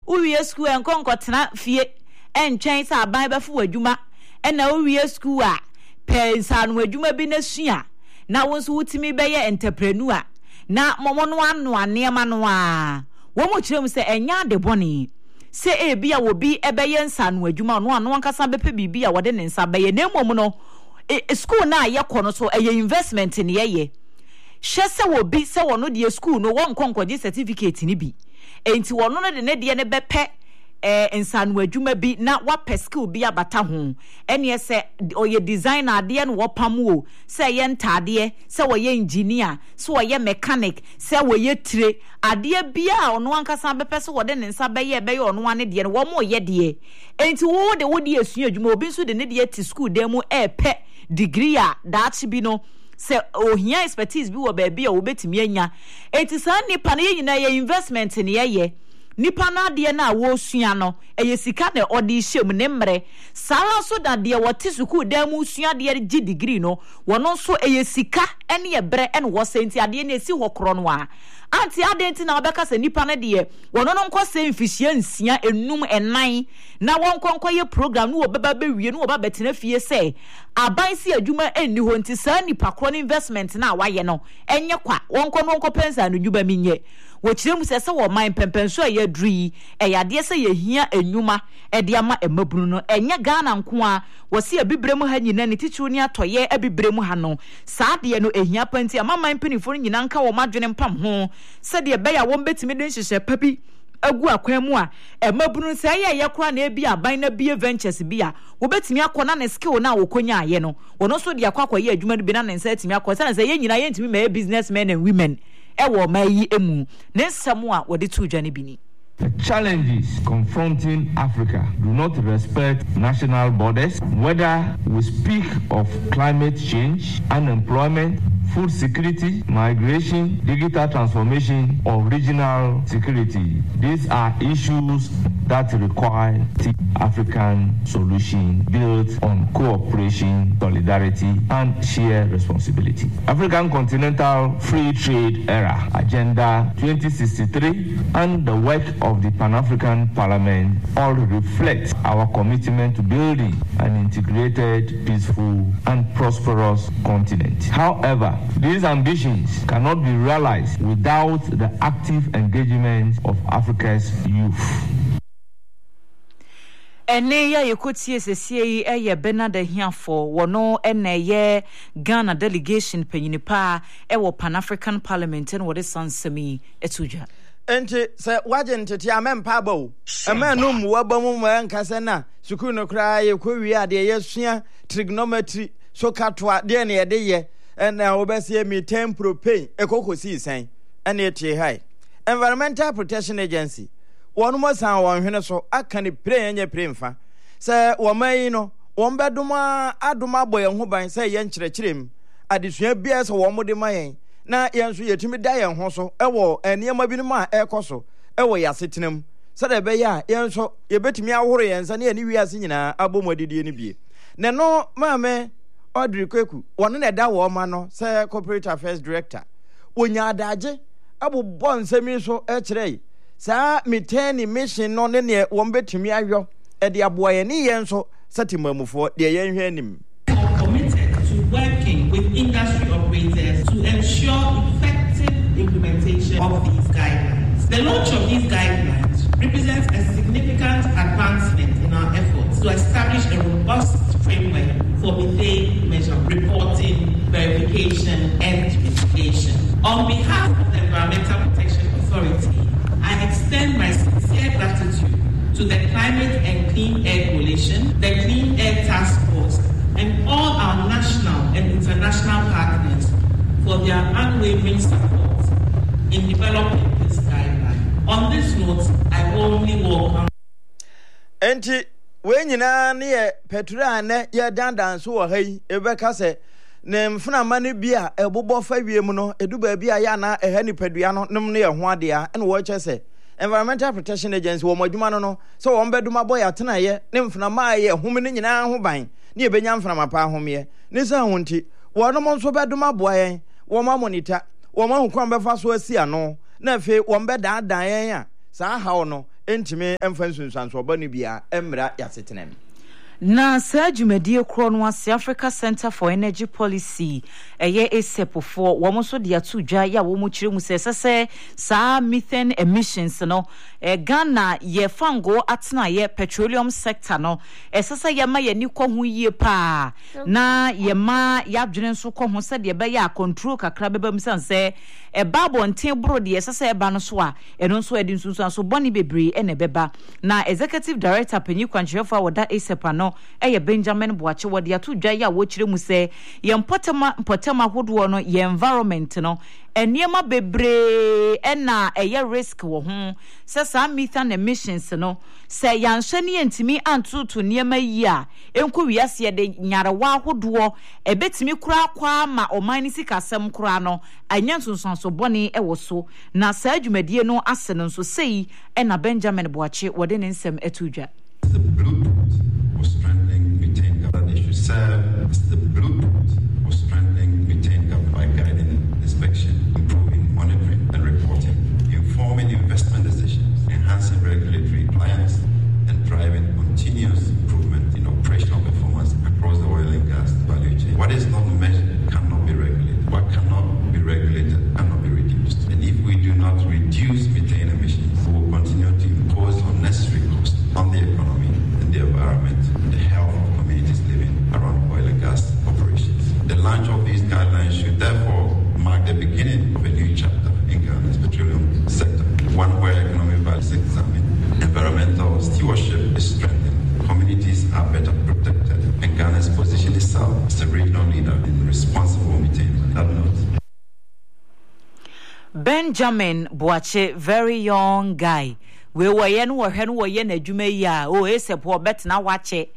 uwie school enkonkotena fie entwen sa aban befu adwuma na uwie school a pensanu adwuma bi na sua na wonso wutimi beye entrepreneur na momono ano anema no a wo mo kirem se enya de boni se ebia wo bi ebeye nsanu adwuma no ano ankasa bepe bibia wode ne nsa beye na emom no school na ye kono so eye investment ne ye hwese wo bi se wono de school no won konkoje certificate ni bi enti wono no de ne de ne bepe nsanu adwuma bi na wa skill bi abata ho ene se oye designer de no wopamu se ye ntade se woye engineer se woye mechanic se woye tire ade bia ono ankasa bepe se wode ne nsa beye ono ane de no wo mo ye de enti wo de wodi asua adwuma obi nso de ne de ti school dem epe degree a that bi no se ohia expertise bi wo ba bia wo betimi anya enti san nipa na ye nyina ye investment ne ye nipa na de na wo sua no eye sika na odi hyem ne mre sala so da de wote suku da mu sua de gi degree no wono so eye sika ene ye bre ene wo senti ade na esi hokro no a anti adenti na obeka se nipa na de wono no nko se mfihia nsia enum enan na wonkonko ye program no wo beba bewie no wo ba betena fie se aban si adwuma enni ho nti sa nipa kro investment na waye no enye kwa wonko no nko pensa no dwuma minye wo kirem se wo man pempenso ye dri eyade se ye hia enwuma ede ama emabunu no enye Ghana nko a wo se abibrem ha nyina ne tichu ni atoye abibrem ha no saa de no ehia panti ama man penifo nyina nka wo madwene mpam ho se de be ya wo betimi de nhyehyɛ papi agu akwan mu a emabunu se ye kora na ebi aban na bi ventures bi a wo betimi akɔ na skill na wo konya aye no wono so de akwa ye adwuma no bi na nsa etimi akɔ se ye nyina ye ntimi ma businessmen and women ewo mayi emu ne nsɛm a wode to dwane bi ni. The challenges confronting Africa do not respect national borders, whether we speak of climate change, unemployment, food security, migration, digital transformation, or regional security. These are issues that require the African solution built on cooperation, solidarity, and shared responsibility. African Continental Free Trade Era, Agenda 2063, and the work of the Pan-African Parliament all reflect our commitment to building an integrated, peaceful, and prosperous continent. However, these ambitions cannot be realized without the active engagement of Africa's youth. Ene ya yekotie sesie eye Bernard Hiafo wono ene ye Ghana delegation panyinipa ewo Pan-African Parliament en wode sansemi etuja enti se wagentete amempa bawo amanum wabamu mankase na sukuu no kra ye kowi ade ye sua trigonometry so katwa de ne ye ye na obesie mi tempropane ekokosi sen ene etie hai Environmental Protection Agency wonu mo san won hwene so aka ne pre enye pre mfa se wo mai no won bedoma adoma boye ho ban se ye nkyerɛkyerɛm adesua bia se wo mo de mayen na yenso yetumi da yen ho so ewo enema bi no ma ekoso ewo yasetenam se da be ya yenso yebetumi ahoro yensa na ye wiase nyina abomodidie ne bie ne no maame Audrey Kweku wonu na da wo ma no se corporate affairs director wonya adaje abobɔ nsɛmi so ɛkyerɛ saa miteni mission no ne ne wɔn betumi ahwɔ ɛde aboa ne yɛn so sɛtimamufoɔ de yɛn hwɛ anim. Committed to working with industry operators to ensure effective implementation of these guidelines. The launch of these guidelines represents a significant advancement in our efforts to establish a robust framework for methane measurement, reporting, verification, and mitigation. On behalf of the Environmental Protection Authority, I extend my sincere gratitude to the Climate and Clean Air Coalition, the Clean Air Task Force, and all our national and international partners for their unwavering support in developing this guideline. On this note, I warmly welcome. Enti, we nyina ne petrol ne ye dandan so wo hai ebeka se ne mfuna mane bia ebobɔ fa wiem no edu ba bia ya na eha nipadua no nem ne ho ade a ene wo kyese Environmental Protection Agency wo madwuma no so wo mbeduma boy atena ye ne mfuna ma ye home ne nyina ho ban ne ebenya mfuna mapa home ne sa ho nti wo no mo nso beduma boa yen wo ma monitor wo ma ho kwan befa so asi ano na fe wo mbeda dan yen a saa hawo no entime emfa nsunsuanso obani bia emra yasetenem na saa dwumadie kro no ase Africa Center for Energy Policy eye esepofo wo mo so de atudwa ya wo mo kire mu sese saa methane emissions no Ghana ye fango atena ye petroleum sector no esese ye ma ye ni ko hu yie pa na ye ma ya dwene so ko ho se de be ya control kakra beba msanse babo nten bro de esese eba no so a eno so edi nsunsu so boni bebre ene beba na executive director Panyi Kwanchefo woda esepa no eye Benjamin Boache wode atudwa ya wo kire mu se ye mpotema hodo no ye environment no eniema bebre ena eye risk wo ho se sa methane emissions no se yanhwe ne entimi antutu niema yi a enko wiase de nyarewa hodo ebetimi kura kwa ma omani sikasem kura no anyansunso boni ewo so na sa adwumadie no ase no so sei ena Benjamin Boache wode ne nsem atudwa the blueprint for strengthening methane governance should serve as the blueprint for strengthening methane governance by guiding inspection, improving monitoring and reporting, informing investment decisions, enhancing regulatory compliance, and driving continuous improvement in operational performance across the oil and gas value chain. What is not measured cannot be regulated. What cannot be regulated cannot be reduced. And if we do not reduce methane emissions, we will continue to impose unnecessary costs on the economy and the environment and the health of communities living around oil and gas operations. The launch of these guidelines should therefore mark the beginning of a new chapter in Ghana's petroleum sector, one where economic value is examined, environmental stewardship is strengthened, communities are better protected, and Ghana's position itself as a regional leader in responsible methane management. Benjamin Boache, very young guy. We were yen adwuma yi a o esepo betna wache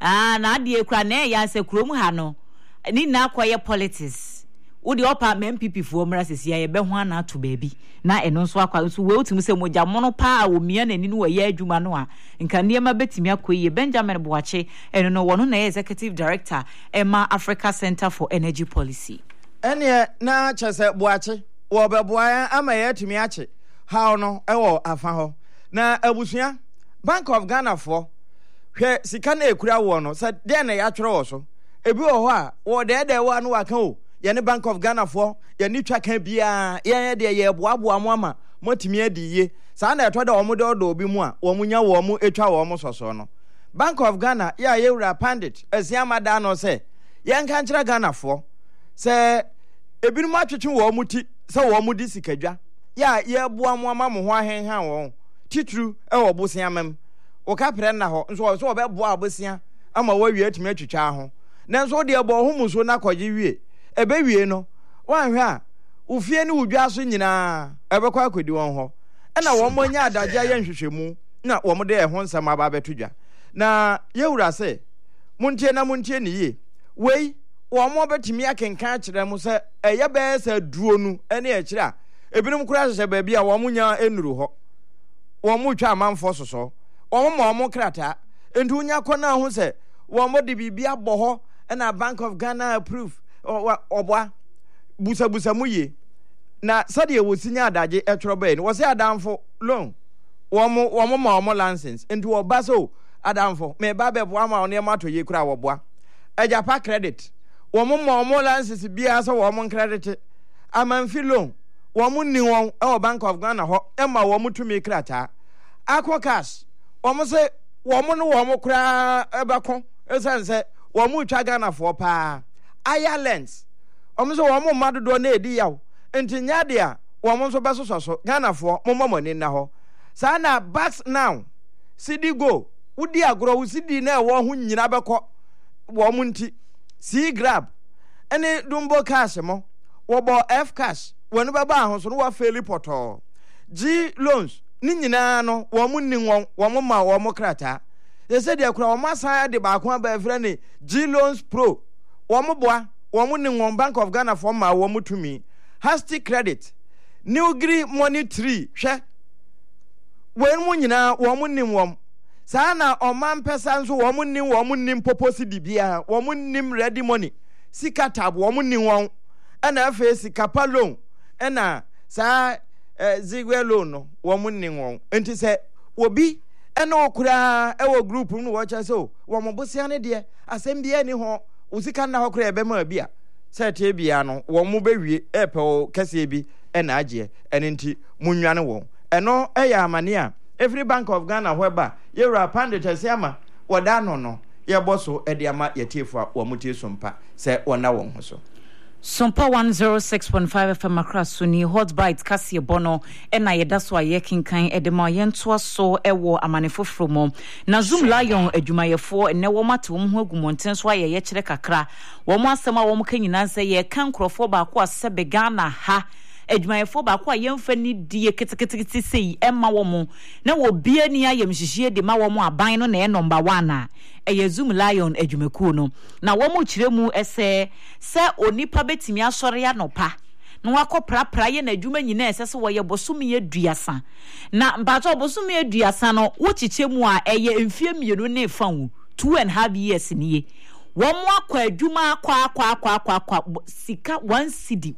na de kura na ya se kurom ha no ni na akoye politics wo de opa MPP fo mra sesia ye be ho ana to baabi na eno nso akwa nso we otimu se moja mono pa wo mia na ni no ye adwuma no a nka niema betimi akoye Benjamin Boache eno no wono na executive director Emma Africa Center for Energy Policy ene na chese Boache wo be boa ama ye timi ache how no ewo afa ho na abusua Bank of Ghana for hwe sika na ekura wo no se de na ya twere wo so ebi wo ho a wo de wo anu aka o ye ne Bank of Ghana for ye ni twa kan bia ye de ye boaboa mo ama motimi adiye sa na eto de wo mo de odo obi mu a wo munya wo mo etwa wo mo soso no Bank of Ghana ya ye wura pandit asiama da no se ye nka nkira Ghana for se ebi nu atwetwe wo mo ti se wo mo di sikadwa ya ye boa mo ama mo ho ahenhan wo titru ewo bosia mem o ka pre na ho nso so obeboa bosia ama wa wie atimi atwitwa ho na nso de ebo ho muso na kwaje wie ebe wie no wanhwe a ufie ne wudwa so nyina ebekwa akodi won ho na wo mo nya adaje ye nhwehwemu na wo mo de ho nsam aba betudwa na yewura se muntie ni ye wei wo mo betimi akenkan kire mu se eye be se duo nu ene e kire a ebinum kura hye ba bia wo mo nya enuru ho wo mo twa amanfo soso wo mo krata endu nya kona ho se wo mo de bibia bo ho na Bank of Ghana approve obwa busa mu ye na sade wo sinya adaje etro ba ni wo se adamfo loan wo mo license endu oba so adamfo me ba be bo ama one ma to ye kura wo boa ejapa credit wo mo license bia so wo mo credit amanfi loan wo mo ni won e Bank of Ghana ho e ma wo mo tumi krata akọ cash wo mo se wo mo no wo mo kra ebako esanse wo mo twa Ghana for pa Ireland wo mo se wo mo madodo na edi yawo enti nya de a wo mo so besoso Ghana for mo mamani na ho sa na backs now city go wudi agro wo city na wo ho nyina beko wo mo nti C grab ene dumbo cash mo wo bo F cash wonu baba ho so no wa fairly poto G loans ni nyina no wo mu ni won wo mu ma wo mu krata ye se de kura wo masan de ba ko ba frɛ ne G loans pro wo mu boa wo mu ni won Bank of Ghana for ma wo mu tumi Hasty credit New Green Money Tree hwɛ wo mu nyina wo mu ni won saa na o man pesa nso wo mu ni poposi bibia wo mu ni ready money sika tab wo mu ni won ana afa sika pa loan ana saa zigwe loan no wo mu ni won enti se obi ene okura ewo group no wo cha so wo mobosia ne de asem bia ni ho usika na hokura ebe ma bia set e bia no wo mo bewie epe kese bi ena agye ene nti munwane wo eno eya amane a every Bank of Ghana whereby yewra pandit asiama woda no ye boso e de ama yetiefu a wo mutie sompa se wona wo ho so Sompa 106.5 FM across Suni Hot Bites Kasi Bono ena yedaso aye kinkan edema yentoa so ewo amanefofro mo na Zoom Lion adwumayefo ene wo mate wo ho agumonten so aye ye kire kakra wo mo asema wo mo kanyina se ye kan krofo ba ko asebe Ghana ha adwumayefo ba ko ayemfa ni die ketekete sei emma wo mo na wo bia ni ayemhihie de ma wo mo aban no na e number 1 a eye Zoom Lion adwumakuo no na wo mo kire mu ese se onipa betimi asore ya nopa na wakopra ye na adwuma nyina ese se wo ye bosome aduasa na mbato bosome aduasa no wo chiche mu a eye mfie mienu na efa wu 2.5 years niye wo mo akwa adwuma akwa sika 1 cedi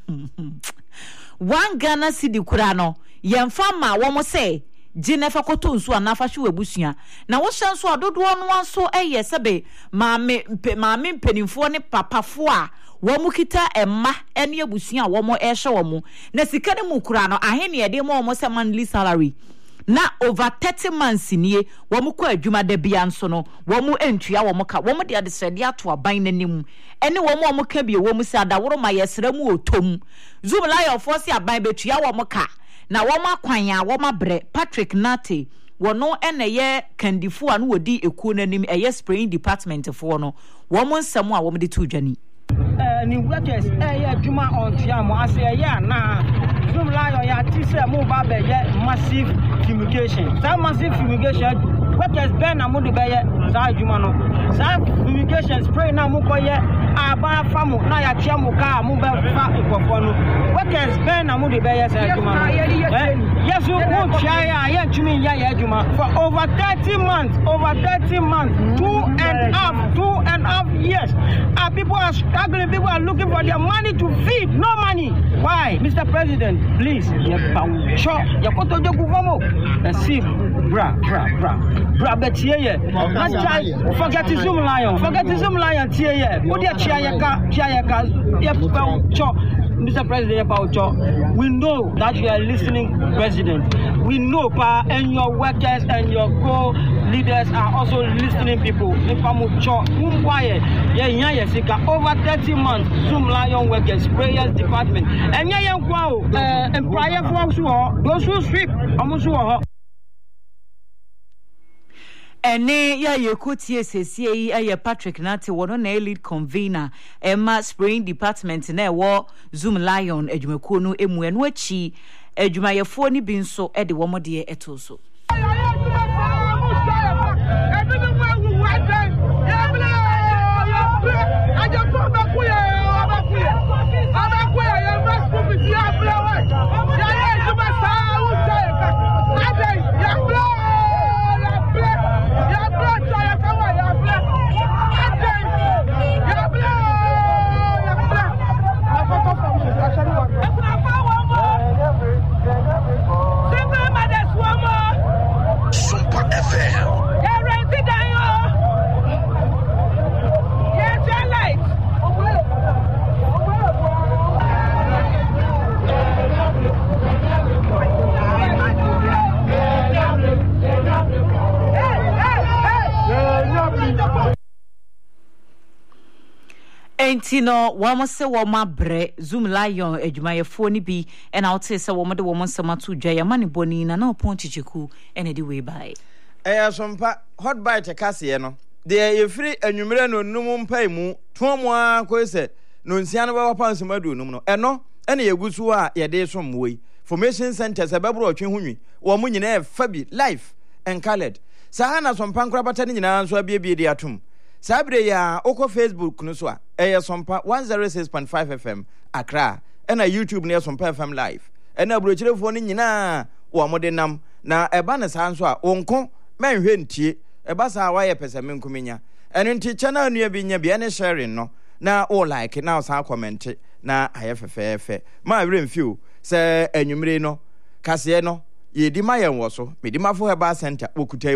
1 Ghana cedi kura no yemfa ma wo mo se Jinefa koto nso anafa hwe wabusua na wo hye nso adodo no anso eye sebe maame mpenimfo ne papafo a wo mu kita emma ene abusua wo mo ehye wo mo na sika ne mu kura no ahene ye de mo se monthly salary na over 30 months nie wo mu kwa adwuma da bia nso no wo mu entua wo mo ka wo mu de adesrede ato aban nanim ene wo mo ka bia wo mu se adaworo ma yesra mu otom Zoom Lion force aban betua wo mo ka na wo ma kwan ya wo ma bre Patrick Nate wono ene ye kandifo anu wodi ekuo nanim eye spraying department fo no wo mo nsam a wo de to dwani ni workers ya djuma on tiamo ase ya na Zoom Lion ya tise mo ba be ye massive fumigation that massive fumigation workers ben na mo de be ye za djuma no za fumigation spray na mo ko ye aba famu na ya tia mo ka mo be fa ikofo no workers ben na mo de be ye za djuma no yes mo tia ya djumi ya djuma for over 30 months 2.5 years people are struggling, people are looking for their money to feed, no money. Why? Mr. President, please, forget the Zoom Lion, Mr. President, we know that you are listening, President. We know, and your workers and your co-leaders are also listening, people. Over 30 months, Zoom Lion workers, prayers department. And prior for those who sweep, ene ya yekutie sesie ya Patrick Nate wono na lead convener Emma Spraying Department na wo Zoom Lion adwumakuo no emu eno achi adwumayefo ni bi nso de wo mode eto so Entino wamo se woma bre Zoom Lion adwumayefo ni bi ena wote se womo de womo nsema to dwa ya mane boni na opon chichiku ene di we by sompa hot bite kase no de yefiri anwumere no num mpai mu tomo ko se no nsia no ba pa nsema do num no eno ene yegusu a ye de som woi formation centers ababro otwe hunwi wo mu nyina e fa bi life and colored sa na sompa nkra bata ni nyina nso abiebie de atom Sabre ya oko Facebook no so a sompa 106.5 FM Accra ena YouTube ne sompa FM live ena brochirefo ni nyina wo mode nam na eba ne sa nso a wonko menhwe ntie eba sa wa ye pese menkumenya eno nti channel nua bi nya bi ene sharing no na o like na o sa comment na ayefefefe ma wre mfio se anwumre no kase no yɛdi ma yɛn wɔ so medimafo herbal center okuta